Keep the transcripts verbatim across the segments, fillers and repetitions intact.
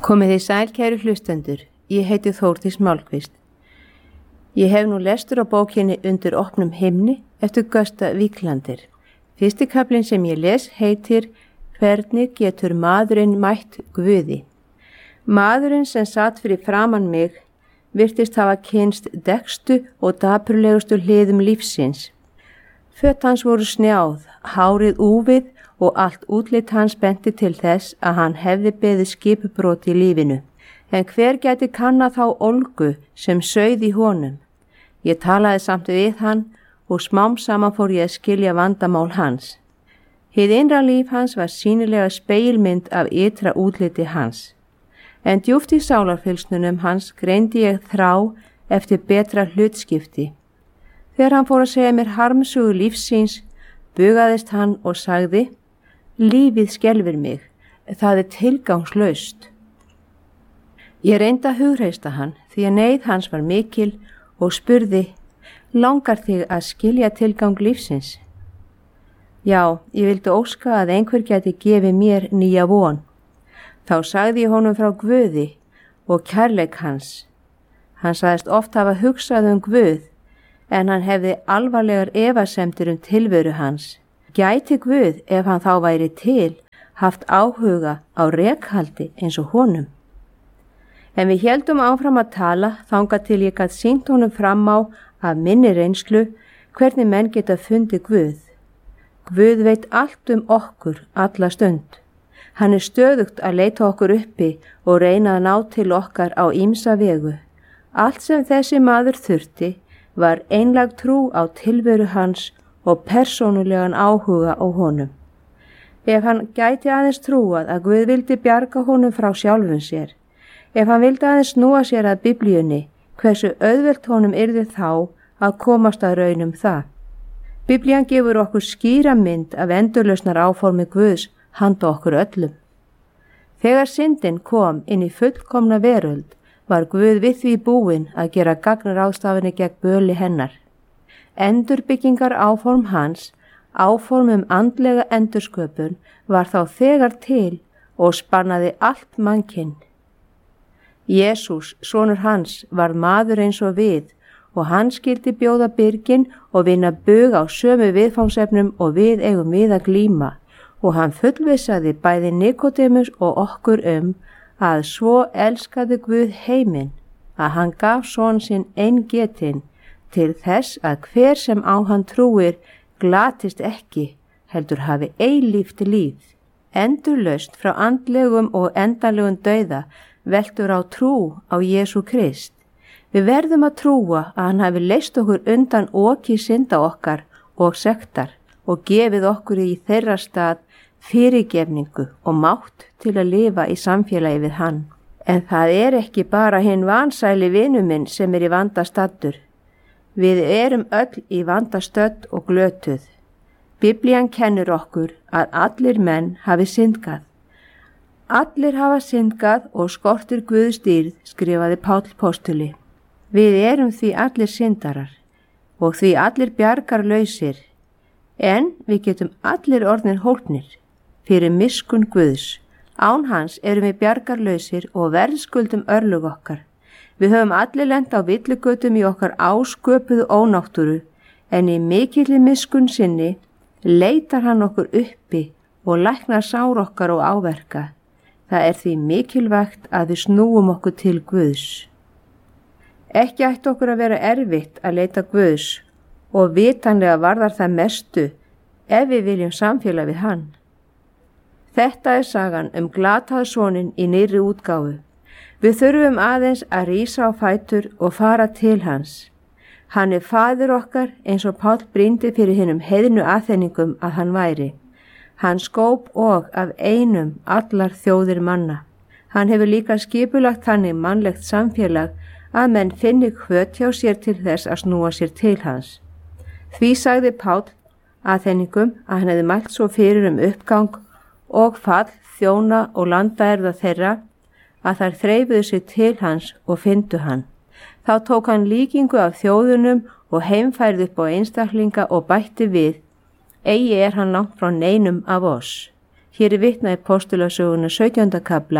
Komið þið sæl, kæru hlustendur, ég heiti Þórdís Málkvist. Ég hef nú lestur á bókinni Undir opnum himni eftir Gösta Víklander. Fyrsti kaflinn sem ég les heitir Hvernig getur maðurinn mætt Guði? Maðurinn sem satt fyrir framan mig virtist hafa kynst dekkstu og dapurlegustu hliðum lífsins. Föt hans voru snjáð, hárið úfið og allt útlit hans benti til þess að hann hefði beðið skipbrot í lífinu. En hver gæti kanna þá ólgu sem sauð í honum? Ég talaði samt við hann og smám saman fór ég að skilja vandamál hans. Hið innra líf hans var sýnilega spegilmynd af ytra útliti hans. En djúpt í sálarfylgsnunum hans greindi ég þrá eftir betra hlutskipti. Þegar hann fór að segja mér harmsugu lífsins, bugaðist hann og sagði: Lífið skelfir mig, það er tilgangslaust. Ég reyndi að hugreista hann því að neyð hans var mikil og spurði: Langar þig að skilja tilgang lífsins? Já, ég vildi óska að einhver gæti gefið mér nýja von. Þá sagði ég honum frá Guði og kærleik hans. Hann sagðist oft hafa hugsað um Guð, en hann hefði alvarlegar efasemdir um tilveru hans. Gæti Guð, ef hann þá væri til, haft áhuga á rekhaldi eins og honum? En við héldum áfram að tala þangað til ég gat sýnt honum fram á af minni reynslu hvernig menn geta fundið Guð. Guð veit allt um okkur alla stund. Hann er stöðugt að leita okkur uppi og reyna að ná til okkar á ýmsa vegu. Allt sem þessi maður þurfti var einlæg trú á tilveru hans og persónulegan áhuga á honum. Ef hann gæti aðeins trúað að Guð vildi bjarga honum frá sjálfum sér, ef hann vildi aðeins snúa sér að Biblíunni, hversu auðvelt honum yrði þá að komast að raun um það. Biblían gefur okkur skýra mynd af endurlausnar áformi Guðs handa okkur öllum. Þegar syndin kom inn í fullkomna veröld, var Guð við því búinn að gera gagnaráðstafanir gegn böli hennar. Endurbyggingar áform hans, áform um andlega endursköpun, var þá þegar til og spannaði allt mannkinn. Jesús, sonur hans, var maður eins og við og hann skildi bjóða byrgin og vinna bug á sömu viðfangsefnum og við eigum við að glíma, og hann fullvissaði bæði Nikodemus og okkur um að svo elskaði Guð heiminn að hann gaf son sinn eingetinn til þess að hver sem á hann trúir glatist ekki, heldur hafi eilíft líf. Endurlaust frá andlegum og endanlegum dauða veltur á trú á Jesú Krist. Við verðum að trúa að hann hafi leyst okkur undan oki synda okkar og sektar og gefið okkur í þeirra stað fyrirgefningu og mátt til að lifa í samfélagi við hann. En það er ekki bara hinn vansæli vinur minn sem er í vanda staddur. Við erum öll í vanda stödd og glötuð. Biblían kennir okkur að allir menn hafi syndgað. Allir hafa syndgað og skortir Guðs dýrð, skrifaði Páll postuli. Við erum því allir syndarar og því allir bjargarlausir, en við getum allir orðnir hólpnir fyrir miskunn Guðs. Án hans erum við bjargarlausir og verðskuldum örlög okkar. Við höfum allir lent á villigötum í okkar ásköpuðu ónáttúru, en í mikilli miskunn sinni leitar hann okkur uppi og læknar sár okkar og áverka. Það er því mikilvægt að við snúum okkur til Guðs. Ekki ætti okkur að vera erfitt að leita Guðs og vitanlega varðar það mestu ef við viljum samfélag við hann. Þetta er sagan um glataða soninn í nýrri útgáfu. Við þurfum aðeins að rísa á fætur og fara til hans. Hann er faðir okkar eins og Páll brýndi fyrir hinum heiðnu aðþenningum að hann væri. Hann skóp og af einum allar þjóðir manna. Hann hefur líka skipulagt þannig mannlegt samfélag að menn finni hvöt hjá sér til þess að snúa sér til hans. Því sagði Páll aðþenningum að hann hefði mælt svo fyrir um uppgang og fall þjóna og landaerða þeirra að þær þreifuðu sig til hans og fyndu hann. Þá tók hann líkingu af þjóðunum og heimfærði upp á einstaklinga og bætti við: Eigi er hann langt frá neinum af oss. Hér er vitnað í postulasöguna sautjánda kafla,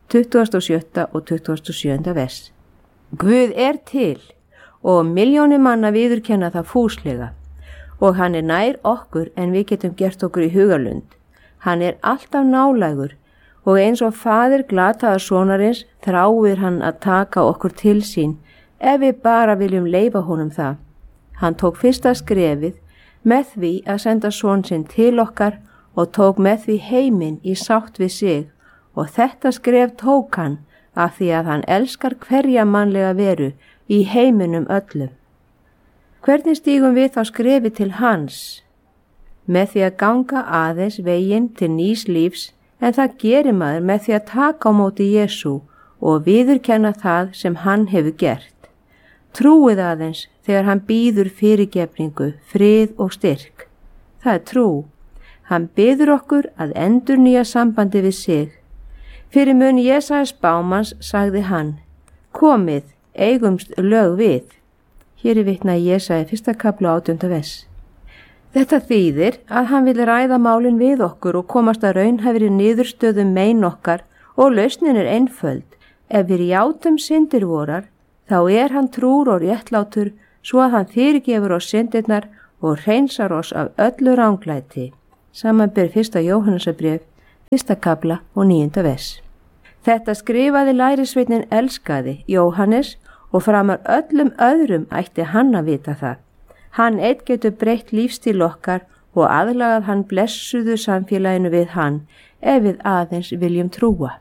tuttugasta og sjötta og tuttugasta og sjöunda vers. Guð er til og milljónir manna viðurkenna það fúslega og hann er nær okkur en við getum gert okkur í hugarlund. Hann er alltaf nálægur og eins og faðir glataðar sonarins þráir hann að taka okkur til sín ef við bara viljum leyfa honum það. Hann tók fyrsta skrefið með því að senda son sinn til okkar og tók með því heiminn í sátt við sig og þetta skref tók hann af því að hann elskar hverja mannlega veru í heiminum öllum. Hvernig stígum við þá skrefi til hans? Með því að ganga aðeins veginn til nýs lífs, en það gerir maður með því að taka á móti Jesú og viðurkenna það sem hann hefur gert. Trúið aðeins þegar hann býður fyrirgefningu, frið og styrk. Það er trú. Hann biður okkur að endurnýja sambandi við sig. Fyrir mun Jesaja spámanns sagði hann, komið, eigumst lög við. Hér er vitnað í Jesaja fyrsta kafla átjánda vers. Þetta þýðir að hann vil ræða málin við okkur og komast að raunhæfri niðurstöðum mein okkar og lausnin er einföld. Ef við játum syndir vorar, þá er hann trúr og réttlátur svo að hann fyrirgefur oss syndirnar og hreinsar oss af öllu ranglæti. Samanber fyrsta Jóhannesarbréf, fyrsta kafla og níunda vers. Þetta skrifaði lærisveitnin elskaði Jóhannes og framar öllum öðrum ætti hann að vita það. Hann einn getur breytt lífstíl okkar og aðlagað hann blessuðu samfélaginu við hann ef við aðeins viljum trúa.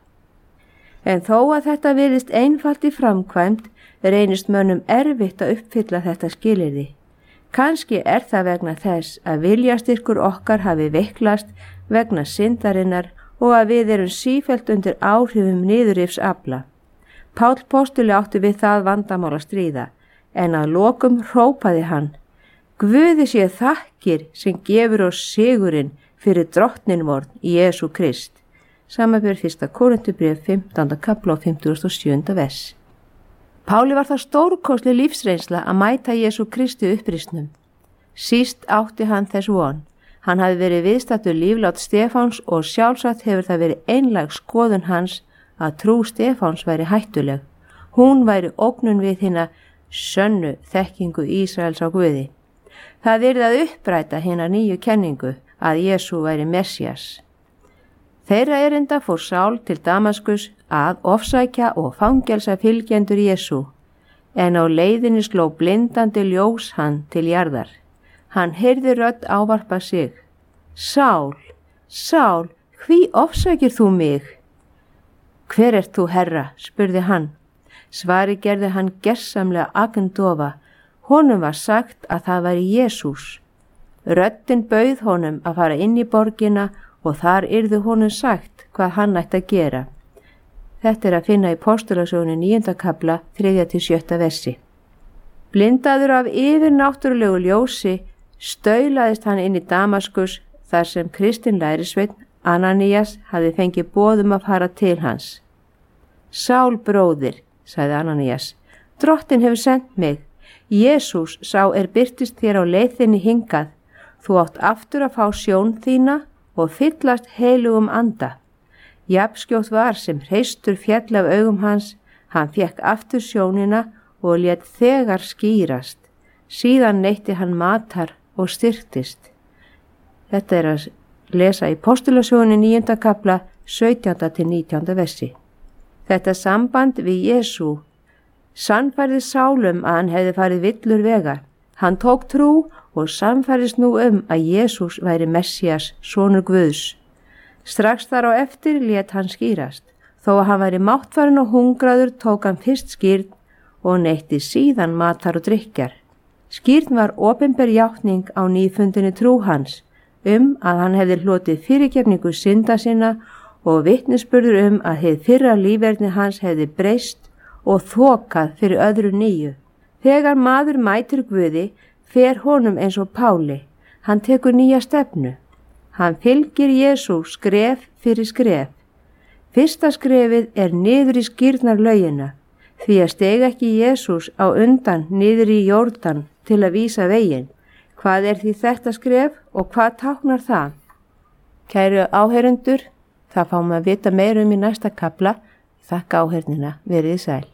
En þó að þetta virðist einfalt í framkvæmd, reynist mönnum erfitt að uppfylla þetta skilyrði. Kannski er það vegna þess að viljastyrkur okkar hafi veiklast vegna syndarinnar og að við erum sífellt undir áhrifum niðurrifsafla. Páll postuli átti við það vandamál að stríða, en að lokum hrópaði hann, Guði sé þakkir sem gefur oss sigurinn fyrir drottnin vorn Jesú Krist. Samanber fyrsta Korinthubréf fimmtánda kafla og fimmtugasta og sjöunda vers. Páli var það stórkostleg lífsreynsla að mæta Jesú Kristi upprisnum. Síst átti hann þess von. Hann hafi verið viðstattur líflát Stefáns og sjálfsagt hefur það verið einlæg skoðun hans að trú Stefáns væri hættuleg. Hún væri ógnun við hina sönnu þekkingu Ísraels á Guði. Það yrði að uppræta hina nýju kenningu að Jesú væri Messías. Þeirra erinda fór Sál til Damaskus að ofsækja og fangelsa fylgjendur Jesú, en á leiðinni sló blindandi ljós hann til jarðar. Hann heyrði rödd ávarpa sig. Sál, Sál, hví ofsækir þú mig? Hver ert þú, Herra? Spurði hann. Svari gerði hann gersamlega agndofa. Honum var sagt að það væri Jesús. Röddin bauð honum að fara inn í borgina og þar yrði honum sagt hvað hann ætti að gera. Þetta er að finna í Postulasögunni níunda kafla, þriðja til sjötta versi. Blindaður af yfirnáttúrulegu ljósi staulaðist hann inn í Damaskus þar sem kristinn lærisveinn Ananías hafði fengið boðum að fara til hans. Sál bróðir, sagði Ananías, drottin hefur sendt mig. Jesús sá er birtist þér á leiðinni hingað. Þú átt aftur að fá sjón þína og fyllast heilugum anda. Jafnskjótt var sem hreistur fjall af augum hans, hann fékk aftur sjónina og lét þegar skýrast. Síðan neytti hann matar og styrktist. Þetta er að lesa í Postulasögunni níunda kafla, sautjánda til nítjánda versi. Þetta samband við Jesú sannfærði Sálum að hann hefði farið villur vega. Hann tók trú og sannfærðist nú um að Jesús væri Messías, sonur Guðs. Strax þar á eftir lét hann skýrast. Þó að hann væri máttfarinn og hungraður tók hann fyrst skýrn og neytti síðan matar og drykkjar. Skýrn var opinber játning á nýfundinni trú hans um að hann hefði hlotið fyrirgefningu synda sinna og vitnisburður um að hið fyrra líferni hans hefði breyst og þokað fyrir öðru nýju. Þegar maður mætir Guði, fer honum eins og Páli. Hann tekur nýja stefnu. Hann fylgir Jesú skref fyrir skref. Fyrsta skrefið er niður í skírnarlaugina, því að stega ekki Jesús á undan niður í Jórdan til að vísa veginn. Hvað er því þetta skref og hvað táknar það? Kæru áheyrendur, það fáum að vita meira um í næsta kafla, Þakka áhernina, verið sæl.